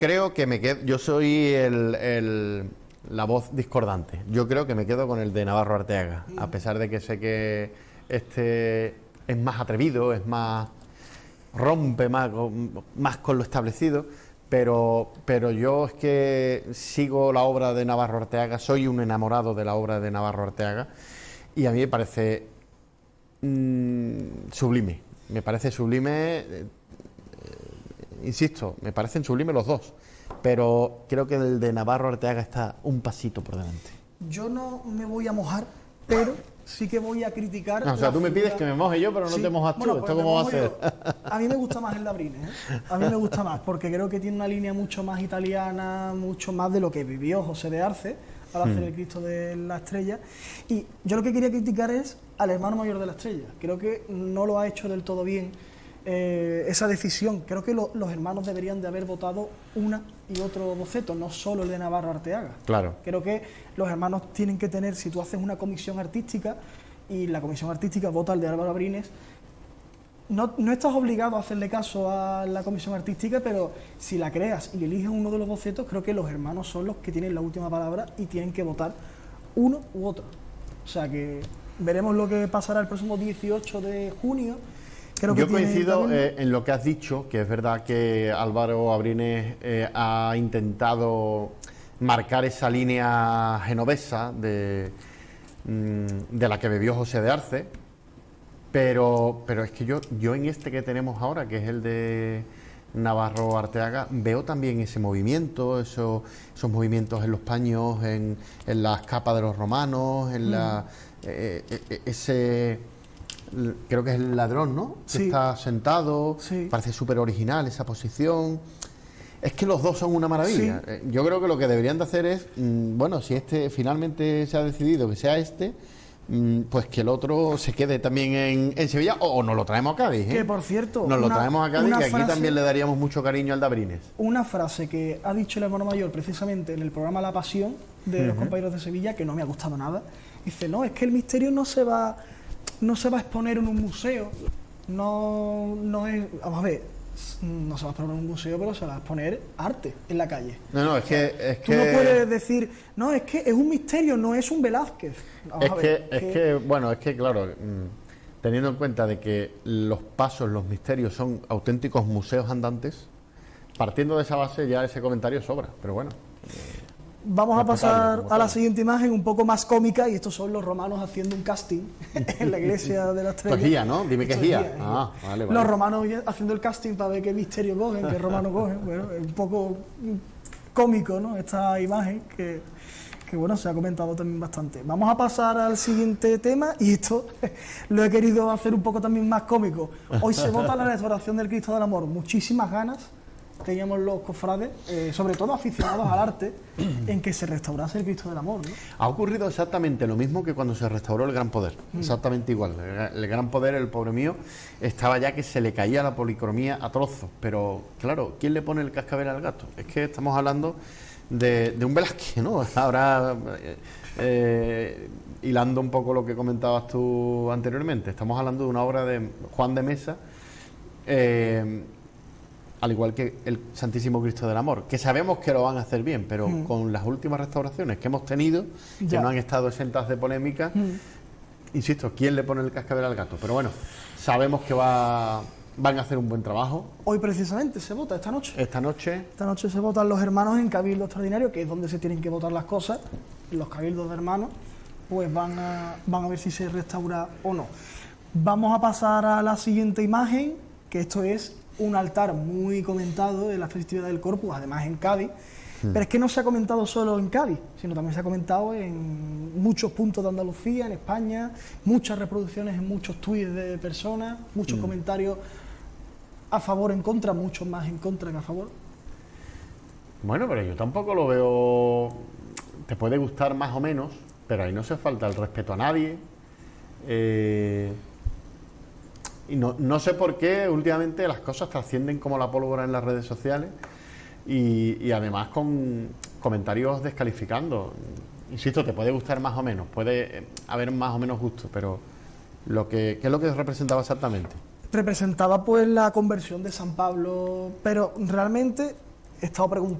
creo que me quedo, yo soy la voz discordante. Yo creo que me quedo con el de Navarro Arteaga, a pesar de que sé que este es más atrevido, es más rompe más con lo establecido, pero yo es que sigo la obra de Navarro Arteaga, soy un enamorado de la obra de Navarro Arteaga y a mí me parece sublime, insisto, me parecen sublimes los dos, pero creo que el de Navarro Arteaga está un pasito por delante. Yo no me voy a mojar, pero sí que voy a criticar. No, o sea, tú me pides que me moje yo, pero no te mojas tú. ¿Esto cómo va a ser? A mí me gusta más el de Abrines, A mí me gusta más, porque creo que tiene una línea mucho más italiana, mucho más de lo que vivió José de Arce al hacer el Cristo de la Estrella. Y yo lo que quería criticar es al hermano mayor de la Estrella. Creo que no lo ha hecho del todo bien. Esa decisión, creo que los hermanos deberían de haber votado una y otro boceto, no solo el de Navarro Arteaga. Claro. Creo que los hermanos tienen que tener, si tú haces una comisión artística y la comisión artística vota el de Álvaro Abrines, no estás obligado a hacerle caso a la comisión artística, pero si la creas y eliges uno de los bocetos, creo que los hermanos son los que tienen la última palabra y tienen que votar uno u otro. O sea que veremos lo que pasará el próximo 18 de junio. Yo coincido en lo que has dicho, que es verdad que Álvaro Abrines ha intentado marcar esa línea genovesa de la que bebió José de Arce, pero es que yo en este que tenemos ahora, que es el de Navarro Arteaga, veo también ese movimiento, esos movimientos en los paños, en las capas de los romanos, en ese... Creo que es el ladrón, ¿no? Sí. Que está sentado, sí. Parece súper original esa posición. Es que los dos son una maravilla. Sí. Yo creo que lo que deberían de hacer es, bueno, si este finalmente se ha decidido que sea este, pues que el otro se quede también en Sevilla o nos lo traemos a Cádiz. Que por cierto, nos lo traemos a Cádiz, que aquí también le daríamos mucho cariño al de Abrines. Una frase que ha dicho el hermano mayor precisamente en el programa La Pasión de los compañeros de Sevilla, que no me ha gustado nada. Dice, no, es que el misterio no se va a exponer en un museo, no es, vamos a ver, no se va a exponer en un museo, pero se va a exponer arte en la calle. No, es que tú no puedes decir, no, es que es un misterio, no es un Velázquez. Es que claro, teniendo en cuenta de que los pasos, los misterios son auténticos museos andantes, partiendo de esa base ya ese comentario sobra, pero bueno. Vamos a pasar a la siguiente imagen, un poco más cómica, y estos son los romanos haciendo un casting en la iglesia de la Estrella. Esto es guía, ¿no? Dime que es guía. Vale. Los romanos haciendo el casting para ver qué misterio cogen, qué romano cogen. Bueno, es un poco cómico, ¿no? Esta imagen que bueno, se ha comentado también bastante. Vamos a pasar al siguiente tema, y esto lo he querido hacer un poco también más cómico. Hoy se vota la restauración del Cristo del Amor. Muchísimas ganas teníamos los cofrades, sobre todo aficionados al arte, en que se restaurase el Cristo del Amor, ¿no? Ha ocurrido exactamente lo mismo que cuando se restauró el Gran Poder, exactamente igual. El Gran Poder, el pobre mío, estaba ya que se le caía la policromía a trozos, pero claro, ¿quién le pone el cascabel al gato? Es que estamos hablando de un Velázquez, ¿no? Ahora, hilando un poco lo que comentabas tú anteriormente, estamos hablando de una obra de Juan de Mesa, al igual que el Santísimo Cristo del Amor, que sabemos que lo van a hacer bien, pero con las últimas restauraciones que hemos tenido, que no han estado exentas de polémica, insisto, ¿quién le pone el cascabel al gato? Pero bueno, sabemos que van a hacer un buen trabajo. Hoy precisamente se vota, esta noche. Esta noche se votan los hermanos en Cabildo Extraordinario, que es donde se tienen que votar las cosas. Los cabildos de hermanos pues van a ver si se restaura o no. Vamos a pasar a la siguiente imagen, que esto es un altar muy comentado de la festividad del Corpus, además en Cádiz, pero es que no se ha comentado solo en Cádiz, sino también se ha comentado en muchos puntos de Andalucía, en España, muchas reproducciones en muchos tuits de personas, muchos comentarios a favor, en contra, muchos más en contra que a favor. Bueno, pero yo tampoco lo veo, te puede gustar más o menos, pero ahí no se falta el respeto a nadie. Y no sé por qué últimamente las cosas trascienden como la pólvora en las redes sociales y además con comentarios descalificando. Insisto, te puede gustar más o menos, puede haber más o menos gusto, pero ¿qué es lo que representaba exactamente? Representaba pues la conversión de San Pablo, pero realmente he estado preguntando